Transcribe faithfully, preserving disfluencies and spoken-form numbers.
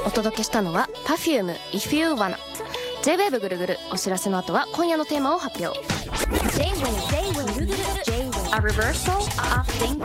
お届けしたのは Perfume If You Wanna。 ジェイウェーブ ぐるぐる、お知らせの後は今夜のテーマを発表。 ジェイウェーブ A reversal of thinking。